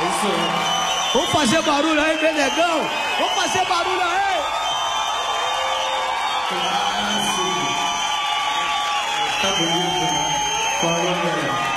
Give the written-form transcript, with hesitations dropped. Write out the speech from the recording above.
isso aí. Vamos fazer barulho aí, Benegão. Vamos fazer barulho aí. Tá bonito, né? Falou, galera.